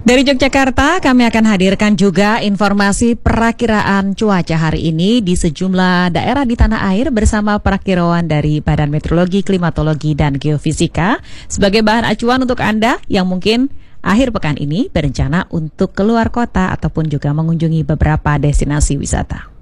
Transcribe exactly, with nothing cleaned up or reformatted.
Dari Yogyakarta, kami akan hadirkan juga informasi perakiraan cuaca hari ini di sejumlah daerah di tanah air bersama perakirauan dari Badan Meteorologi, Klimatologi, dan Geofisika sebagai bahan acuan untuk Anda yang mungkin akhir pekan ini berencana untuk keluar kota ataupun juga mengunjungi beberapa destinasi wisata.